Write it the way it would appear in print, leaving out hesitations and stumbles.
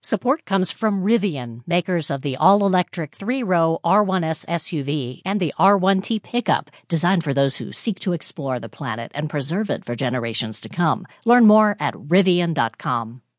Support comes from Rivian, makers of the all-electric 3-row R1S SUV and the R1T pickup, designed for those who seek to explore the planet and preserve it for generations to come. Learn more at Rivian.com.